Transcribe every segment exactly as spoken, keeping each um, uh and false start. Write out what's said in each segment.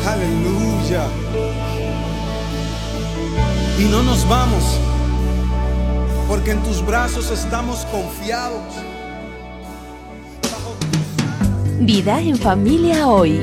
Aleluya. Y no nos vamos, porque en tus brazos estamos confiados. Vida en familia hoy.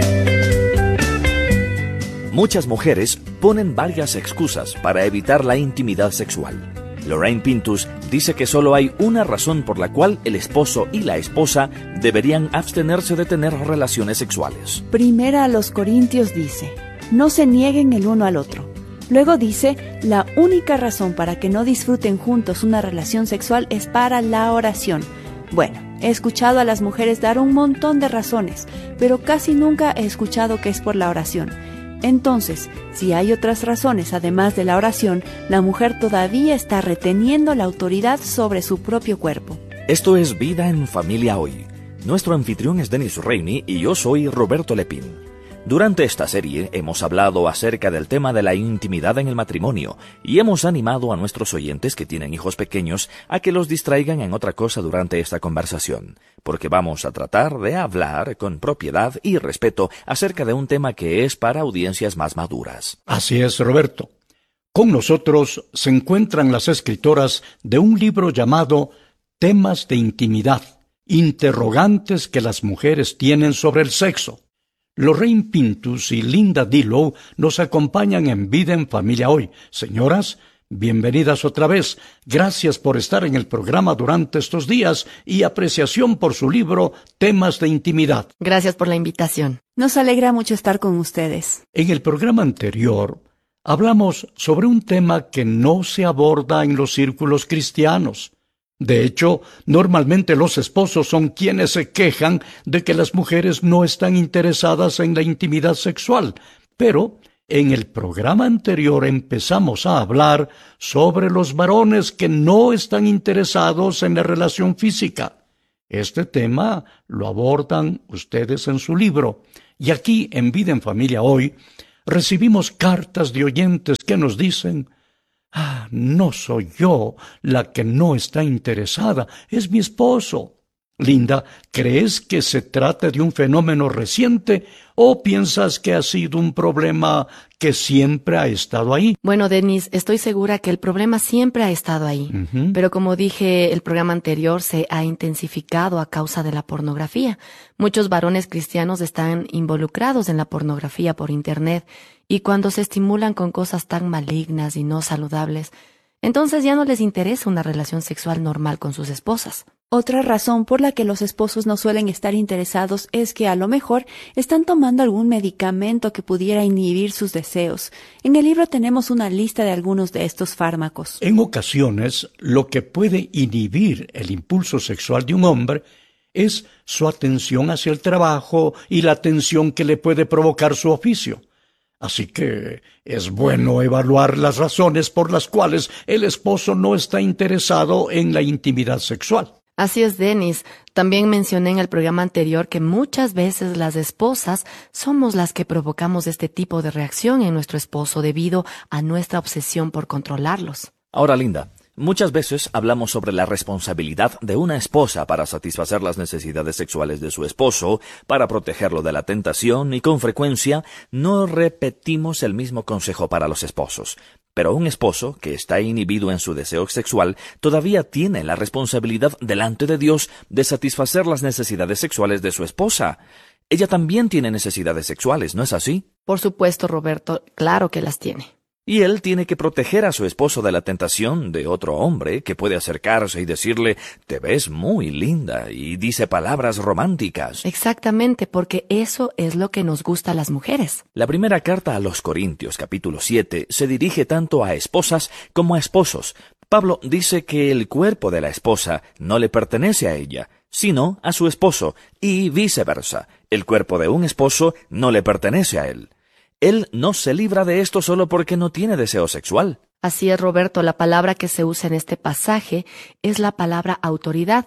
Muchas mujeres ponen varias excusas para evitar la intimidad sexual. Lorraine Pintus dice que solo hay una razón por la cual el esposo y la esposa deberían abstenerse de tener relaciones sexuales. Primera a los Corintios dice, no se nieguen el uno al otro. Luego dice, la única razón para que no disfruten juntos una relación sexual es para la oración. Bueno, he escuchado a las mujeres dar un montón de razones, pero casi nunca he escuchado que es por la oración. Entonces, si hay otras razones además de la oración, la mujer todavía está reteniendo la autoridad sobre su propio cuerpo. Esto es Vida en Familia Hoy. Nuestro anfitrión es Dennis Rainey y yo soy Roberto Lepín. Durante esta serie hemos hablado acerca del tema de la intimidad en el matrimonio y hemos animado a nuestros oyentes que tienen hijos pequeños a que los distraigan en otra cosa durante esta conversación, porque vamos a tratar de hablar con propiedad y respeto acerca de un tema que es para audiencias más maduras. Así es, Roberto. Con nosotros se encuentran las escritoras de un libro llamado Temas de Intimidad, interrogantes que las mujeres tienen sobre el sexo. Lorraine Pintus y Linda Dillow nos acompañan en Vida en Familia Hoy. Señoras, bienvenidas otra vez. Gracias por estar en el programa durante estos días y apreciación por su libro Temas de Intimidad. Gracias por la invitación. Nos alegra mucho estar con ustedes. En el programa anterior hablamos sobre un tema que no se aborda en los círculos cristianos. De hecho, normalmente los esposos son quienes se quejan de que las mujeres no están interesadas en la intimidad sexual. Pero en el programa anterior empezamos a hablar sobre los varones que no están interesados en la relación física. Este tema lo abordan ustedes en su libro. Y aquí, en Vida en Familia Hoy, recibimos cartas de oyentes que nos dicen: Ah, no soy yo la que no está interesada, es mi esposo. Linda, ¿crees que se trata de un fenómeno reciente o piensas que ha sido un problema que siempre ha estado ahí? Bueno, Dennis, estoy segura que el problema siempre ha estado ahí. Uh-huh. Pero como dije el programa anterior, se ha intensificado a causa de la pornografía. Muchos varones cristianos están involucrados en la pornografía por Internet y cuando se estimulan con cosas tan malignas y no saludables, entonces ya no les interesa una relación sexual normal con sus esposas. Otra razón por la que los esposos no suelen estar interesados es que a lo mejor están tomando algún medicamento que pudiera inhibir sus deseos. En el libro tenemos una lista de algunos de estos fármacos. En ocasiones, lo que puede inhibir el impulso sexual de un hombre es su atención hacia el trabajo y la tensión que le puede provocar su oficio. Así que es bueno evaluar las razones por las cuales el esposo no está interesado en la intimidad sexual. Así es, Dennis. También mencioné en el programa anterior que muchas veces las esposas somos las que provocamos este tipo de reacción en nuestro esposo debido a nuestra obsesión por controlarlos. Ahora, Linda, muchas veces hablamos sobre la responsabilidad de una esposa para satisfacer las necesidades sexuales de su esposo, para protegerlo de la tentación y con frecuencia no repetimos el mismo consejo para los esposos. Pero un esposo que está inhibido en su deseo sexual todavía tiene la responsabilidad delante de Dios de satisfacer las necesidades sexuales de su esposa. Ella también tiene necesidades sexuales, ¿no es así? Por supuesto, Roberto, claro que las tiene. Y él tiene que proteger a su esposo de la tentación de otro hombre que puede acercarse y decirle, te ves muy linda, y dice palabras románticas. Exactamente, porque eso es lo que nos gusta a las mujeres. La primera carta a los Corintios, capítulo siete, se dirige tanto a esposas como a esposos. Pablo dice que el cuerpo de la esposa no le pertenece a ella, sino a su esposo, y viceversa. El cuerpo de un esposo no le pertenece a él. Él no se libra de esto solo porque no tiene deseo sexual. Así es, Roberto, la palabra que se usa en este pasaje es la palabra autoridad.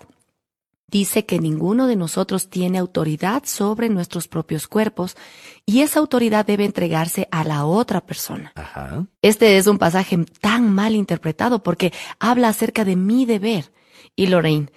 Dice que ninguno de nosotros tiene autoridad sobre nuestros propios cuerpos y esa autoridad debe entregarse a la otra persona. Ajá. Este es un pasaje tan mal interpretado porque habla acerca de mi deber. Y Lorraine,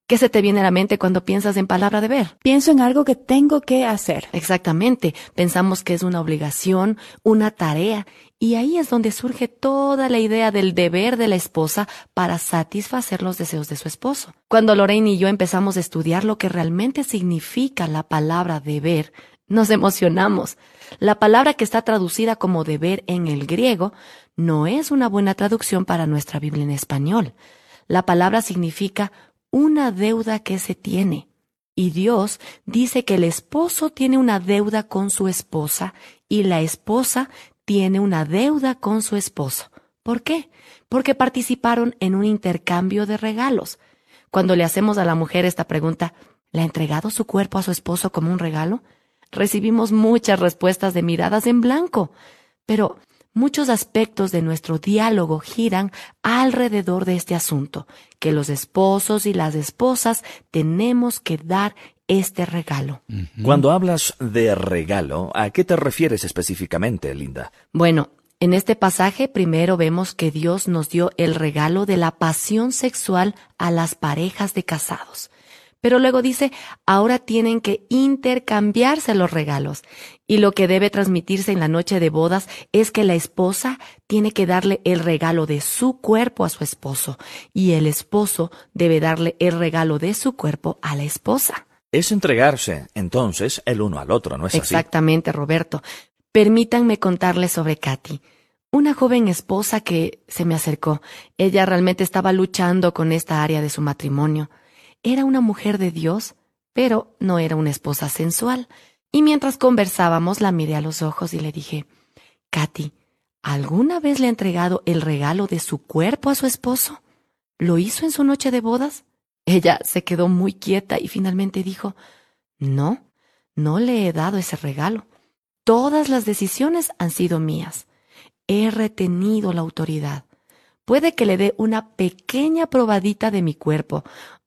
¿Qué se te viene a la mente cuando piensas en palabra deber? Pienso en algo que tengo que hacer. Exactamente. Pensamos que es una obligación, una tarea, y ahí es donde surge toda la idea del deber de la esposa para satisfacer los deseos de su esposo. Cuando Lorraine y yo empezamos a estudiar lo que realmente significa la palabra deber, nos emocionamos. La palabra que está traducida como deber en el griego no es una buena traducción para nuestra Biblia en español. La palabra significa una deuda que se tiene. Y Dios dice que el esposo tiene una deuda con su esposa y la esposa tiene una deuda con su esposo. ¿Por qué? Porque participaron en un intercambio de regalos. Cuando le hacemos a la mujer esta pregunta, ¿le ha entregado su cuerpo a su esposo como un regalo? Recibimos muchas respuestas de miradas en blanco. Pero muchos aspectos de nuestro diálogo giran alrededor de este asunto, que los esposos y las esposas tenemos que dar este regalo. Uh-huh. Cuando hablas de regalo, ¿a qué te refieres específicamente, Linda? Bueno, en este pasaje primero vemos que Dios nos dio el regalo de la pasión sexual a las parejas de casados. Pero luego dice, ahora tienen que intercambiarse los regalos. Y lo que debe transmitirse en la noche de bodas es que la esposa tiene que darle el regalo de su cuerpo a su esposo. Y el esposo debe darle el regalo de su cuerpo a la esposa. Es entregarse, entonces, el uno al otro, ¿no es así? Exactamente, Roberto. Permítanme contarles sobre Katy, una joven esposa que se me acercó. Ella realmente estaba luchando con esta área de su matrimonio. Era una mujer de Dios, pero no era una esposa sensual. Y mientras conversábamos, la miré a los ojos y le dije, Katy, ¿alguna vez le ha entregado el regalo de su cuerpo a su esposo? ¿Lo hizo en su noche de bodas? Ella se quedó muy quieta y finalmente dijo, no, no le he dado ese regalo. Todas las decisiones han sido mías. He retenido la autoridad. Puede que le dé una pequeña probadita de mi cuerpo,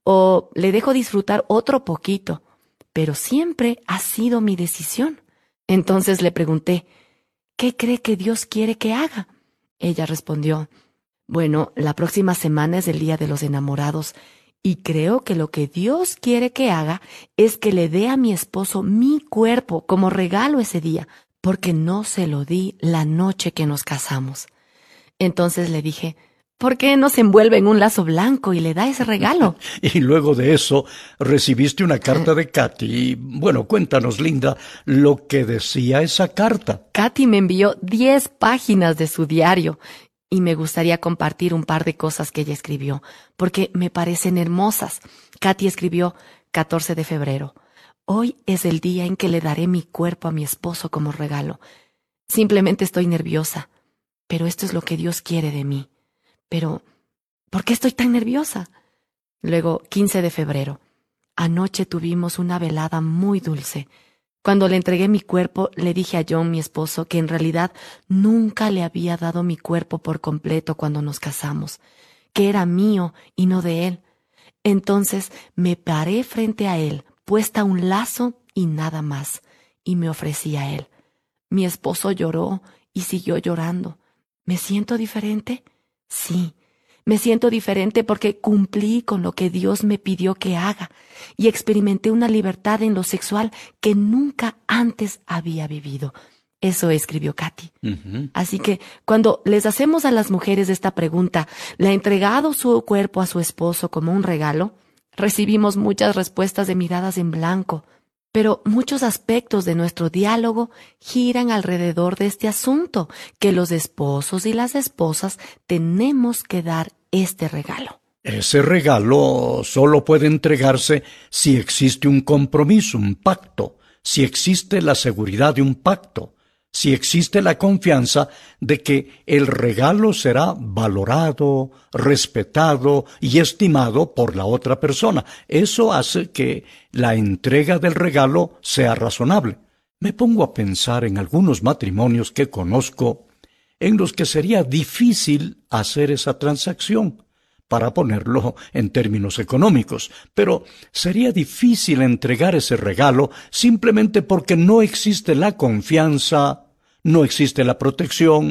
o le dejo disfrutar otro poquito, pero siempre ha sido mi decisión. Entonces le pregunté, ¿qué cree que Dios quiere que haga? Ella respondió, bueno, la próxima semana es el Día de los Enamorados, y creo que lo que Dios quiere que haga es que le dé a mi esposo mi cuerpo como regalo ese día, porque no se lo di la noche que nos casamos. Entonces le dije, ¿por qué no se envuelve en un lazo blanco y le da ese regalo? Y luego de eso, recibiste una carta de Katy. Bueno, cuéntanos, Linda, lo que decía esa carta. Katy me envió diez páginas de su diario y me gustaría compartir un par de cosas que ella escribió, porque me parecen hermosas. Katy escribió, catorce de febrero. Hoy es el día en que le daré mi cuerpo a mi esposo como regalo. Simplemente estoy nerviosa, pero esto es lo que Dios quiere de mí. Pero, ¿por qué estoy tan nerviosa? Luego, quince de febrero. Anoche tuvimos una velada muy dulce. Cuando le entregué mi cuerpo, le dije a John, mi esposo, que en realidad nunca le había dado mi cuerpo por completo cuando nos casamos, que era mío y no de él. Entonces me paré frente a él, puesta un lazo y nada más, y me ofrecí a él. Mi esposo lloró y siguió llorando. ¿Me siento diferente? Sí, me siento diferente porque cumplí con lo que Dios me pidió que haga y experimenté una libertad en lo sexual que nunca antes había vivido. Eso escribió Katy. Uh-huh. Así que cuando les hacemos a las mujeres esta pregunta, ¿le ha entregado su cuerpo a su esposo como un regalo? Recibimos muchas respuestas de miradas en blanco. Pero muchos aspectos de nuestro diálogo giran alrededor de este asunto, que los esposos y las esposas tenemos que dar este regalo. Ese regalo solo puede entregarse si existe un compromiso, un pacto, si existe la seguridad de un pacto, si existe la confianza de que el regalo será valorado, respetado y estimado por la otra persona. Eso hace que la entrega del regalo sea razonable. Me pongo a pensar en algunos matrimonios que conozco en los que sería difícil hacer esa transacción, para ponerlo en términos económicos, pero sería difícil entregar ese regalo simplemente porque no existe la confianza, no existe la protección,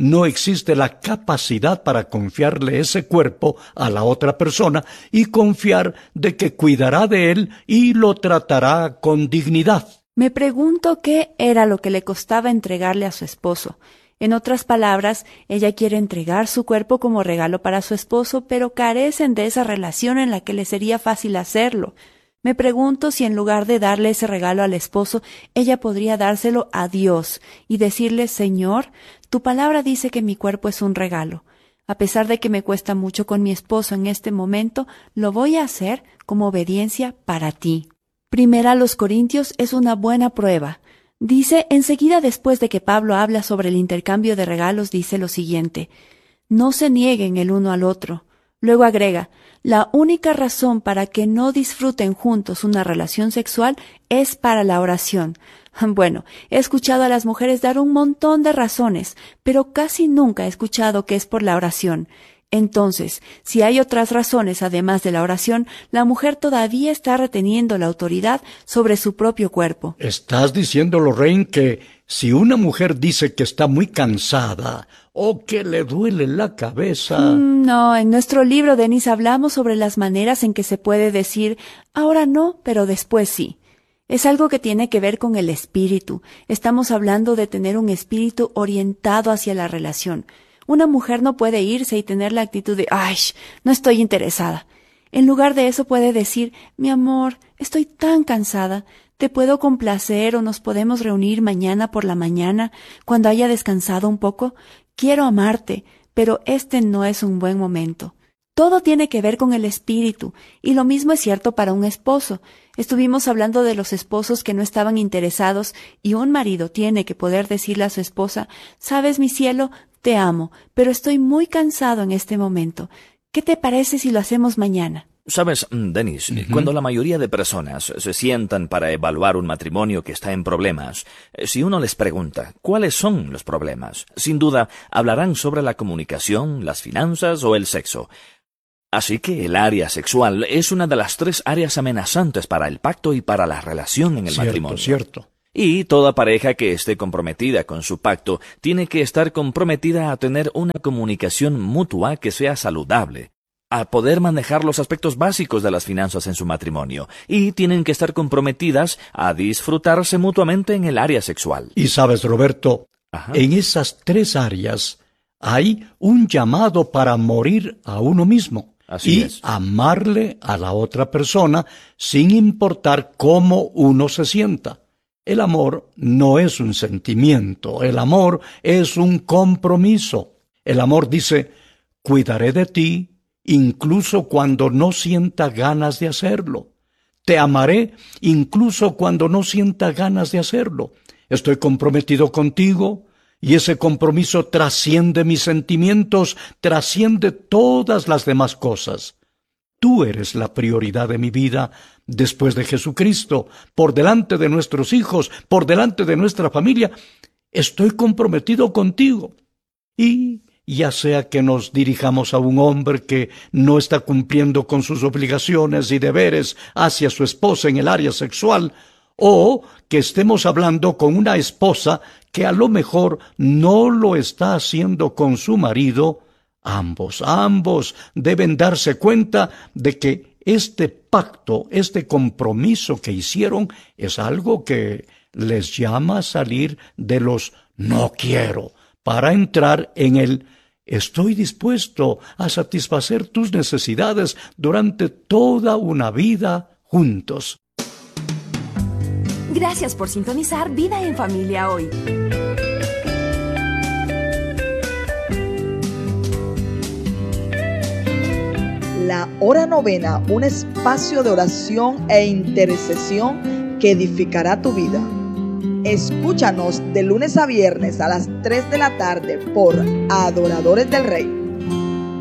no existe la capacidad para confiarle ese cuerpo a la otra persona y confiar de que cuidará de él y lo tratará con dignidad. Me pregunto qué era lo que le costaba entregarle a su esposo. En otras palabras, ella quiere entregar su cuerpo como regalo para su esposo, pero carecen de esa relación en la que le sería fácil hacerlo. Me pregunto si en lugar de darle ese regalo al esposo, ella podría dárselo a Dios y decirle: Señor, tu palabra dice que mi cuerpo es un regalo. A pesar de que me cuesta mucho con mi esposo en este momento, lo voy a hacer como obediencia para ti. Primera a los Corintios es una buena prueba. Dice, enseguida después de que Pablo habla sobre el intercambio de regalos, dice lo siguiente: no se nieguen el uno al otro. Luego agrega, la única razón para que no disfruten juntos una relación sexual es para la oración. Bueno, he escuchado a las mujeres dar un montón de razones, pero casi nunca he escuchado que es por la oración. Entonces, si hay otras razones además de la oración, la mujer todavía está reteniendo la autoridad sobre su propio cuerpo. ¿Estás diciendo, Lorraine, que si una mujer dice que está muy cansada o que le duele la cabeza? Mm, no, en nuestro libro, Denise, hablamos sobre las maneras en que se puede decir, ahora no, pero después sí. Es algo que tiene que ver con el espíritu. Estamos hablando de tener un espíritu orientado hacia la relación. Una mujer no puede irse y tener la actitud de, ¡ay, no estoy interesada! En lugar de eso puede decir, mi amor, estoy tan cansada, ¿te puedo complacer o nos podemos reunir mañana por la mañana, cuando haya descansado un poco? Quiero amarte, pero este no es un buen momento. Todo tiene que ver con el espíritu, y lo mismo es cierto para un esposo. Estuvimos hablando de los esposos que no estaban interesados, y un marido tiene que poder decirle a su esposa, «Sabes, mi cielo, te amo, pero estoy muy cansado en este momento. ¿Qué te parece si lo hacemos mañana?» Sabes, Dennis, uh-huh. cuando la mayoría de personas se sientan para evaluar un matrimonio que está en problemas, si uno les pregunta cuáles son los problemas, sin duda hablarán sobre la comunicación, las finanzas o el sexo. Así que el área sexual es una de las tres áreas amenazantes para el pacto y para la relación en el cierto, matrimonio. Cierto. Y toda pareja que esté comprometida con su pacto tiene que estar comprometida a tener una comunicación mutua que sea saludable, a poder manejar los aspectos básicos de las finanzas en su matrimonio, y tienen que estar comprometidas a disfrutarse mutuamente en el área sexual. Y sabes, Roberto, Ajá. en esas tres áreas hay un llamado para morir a uno mismo. Así y es. amarle a la otra persona sin importar cómo uno se sienta. El amor no es un sentimiento, el amor es un compromiso. El amor dice, cuidaré de ti incluso cuando no sienta ganas de hacerlo. Te amaré incluso cuando no sienta ganas de hacerlo. Estoy comprometido contigo. Y ese compromiso trasciende mis sentimientos, trasciende todas las demás cosas. Tú eres la prioridad de mi vida después de Jesucristo, por delante de nuestros hijos, por delante de nuestra familia. Estoy comprometido contigo. Y ya sea que nos dirijamos a un hombre que no está cumpliendo con sus obligaciones y deberes hacia su esposa en el área sexual, o que estemos hablando con una esposa que a lo mejor no lo está haciendo con su marido, ambos, ambos deben darse cuenta de que este pacto, este compromiso que hicieron es algo que les llama a salir de los no quiero para entrar en el estoy dispuesto a satisfacer tus necesidades durante toda una vida juntos. Gracias por sintonizar Vida en Familia hoy. La hora novena, un espacio de oración e intercesión que edificará tu vida. Escúchanos de lunes a viernes a las tres de la tarde por Adoradores del Rey.